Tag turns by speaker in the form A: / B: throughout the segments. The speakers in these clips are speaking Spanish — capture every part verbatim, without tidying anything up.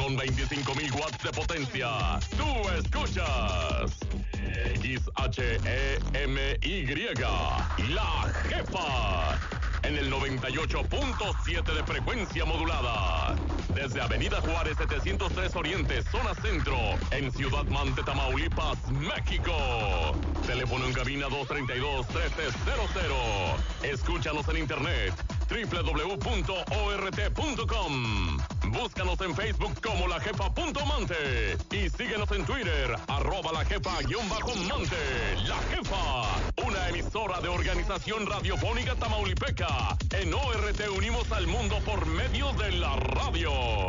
A: con veinticinco mil watts de potencia. Tú escuchas X H E M Y, La Jefa, en el noventa y ocho punto siete de frecuencia modulada. Desde Avenida Juárez setecientos tres Oriente, zona centro, en Ciudad Mante, Tamaulipas, México. Teléfono en cabina dos tres dos, uno tres cero cero. Escúchanos en internet doble u doble u doble u punto o r t punto com. Búscanos en Facebook como La Jefa punto Mante y síguenos en Twitter, arroba La Jefa guión bajo Mante. La Jefa, una emisora de Organización Radiofónica Tamaulipeca. En O R T unimos al mundo por medio de la radio.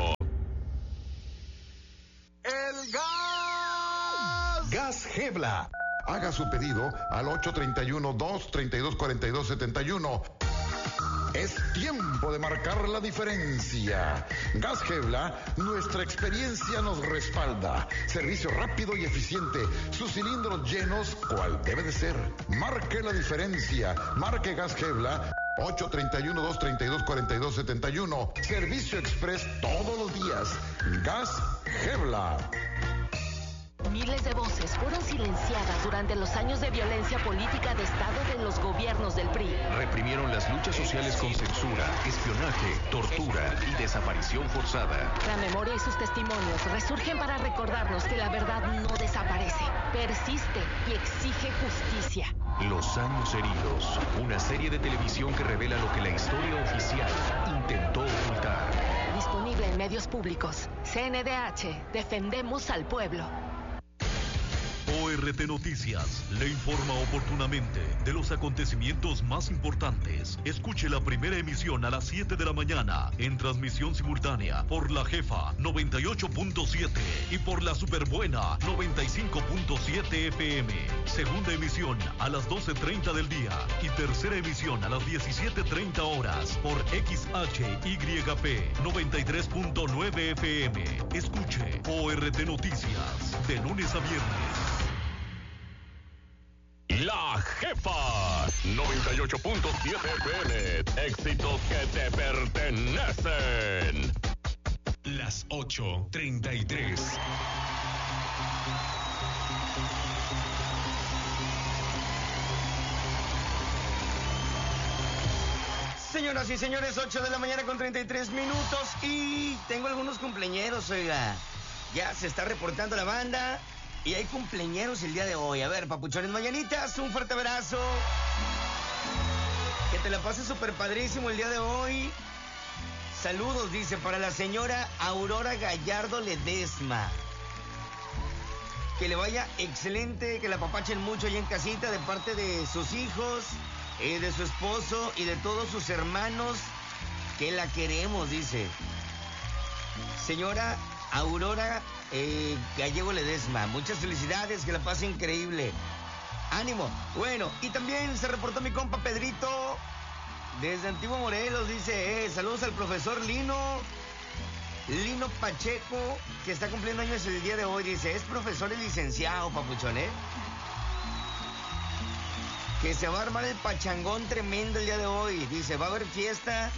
B: El gas.
C: Gas Gebla. Haga su pedido al ocho tres uno, dos tres dos, cuatro dos siete uno. Es tiempo de marcar la diferencia. Gas Gebla, nuestra experiencia nos respalda. Servicio rápido y eficiente. Sus cilindros llenos, cual debe de ser. Marque la diferencia. Marque Gas Gebla. ocho tres uno, dos tres dos, cuatro dos siete uno. Servicio express todos los días. Gas Gebla.
D: Miles de voces fueron silenciadas durante los años de violencia política de Estado de los gobiernos del P R I.
E: Reprimieron las luchas sociales con censura, espionaje, tortura y desaparición forzada.
D: La memoria y sus testimonios resurgen para recordarnos que la verdad no desaparece, persiste y exige justicia.
E: Los años heridos, una serie de televisión que revela lo que la historia oficial intentó ocultar.
D: Disponible en medios públicos. C N D H, defendemos al pueblo.
F: O R T Noticias le informa oportunamente de los acontecimientos más importantes. Escuche la primera emisión a las siete de la mañana en transmisión simultánea por La Jefa noventa y ocho punto siete y por La Superbuena noventa y cinco punto siete F M. Segunda emisión a las doce treinta del día y tercera emisión a las diecisiete treinta horas por X H Y P noventa y tres punto nueve F M. Escuche O R T Noticias de lunes a viernes.
A: La Jefa, noventa y ocho punto siete F M, éxitos que te pertenecen.
G: Las ocho treinta y tres.
B: Señoras y señores, ocho de la mañana con treinta y tres minutos y tengo algunos cumpleañeros, oiga. Ya se está reportando la banda. Y hay cumpleañeros el día de hoy. A ver, papuchones, mañanitas, un fuerte abrazo. Que te la pases súper padrísimo el día de hoy. Saludos, dice, para la señora Aurora Gallardo Ledesma. Que le vaya excelente, que la apapachen mucho allá en casita de parte de sus hijos, eh, de su esposo y de todos sus hermanos. Que la queremos, dice. Señora Aurora eh, Gallego Ledesma, muchas felicidades, que la pase increíble. Ánimo. Bueno, y también se reportó mi compa Pedrito desde Antiguo Morelos, dice, eh, saludos al profesor Lino, Lino Pacheco, que está cumpliendo años el día de hoy, dice, es profesor y licenciado, papuchón, ¿eh? Que se va a armar el pachangón tremendo el día de hoy, dice, va a haber fiesta.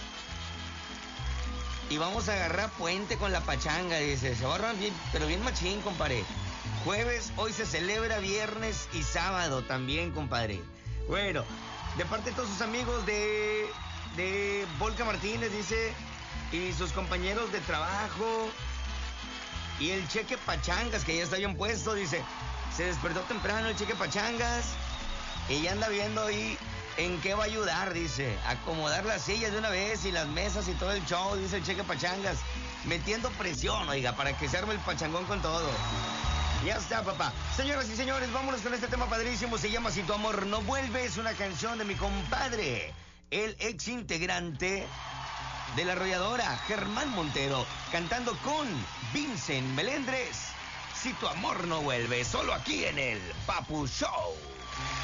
B: Y vamos a agarrar puente con la pachanga, dice. Se va a armar bien, pero bien machín, compadre. Jueves, hoy se celebra, viernes y sábado también, compadre. Bueno, de parte de todos sus amigos de, de Volca Martínez, dice, y sus compañeros de trabajo, y el Cheque Pachangas, que ya está bien puesto, dice. Se despertó temprano el Cheque Pachangas, y ya anda viendo ahí en qué va a ayudar, dice. Acomodar las sillas de una vez y las mesas y todo el show, dice el Cheque Pachangas. Metiendo presión, oiga, para que se arme el pachangón con todo. Ya está, papá. Señoras y señores, vámonos con este tema padrísimo. Se llama Si tu amor no vuelve. Es una canción de mi compadre, el ex integrante de La Arrolladora, Germán Montero, cantando con Vincent Melendres. Si tu amor no vuelve, solo aquí en el Papu Show.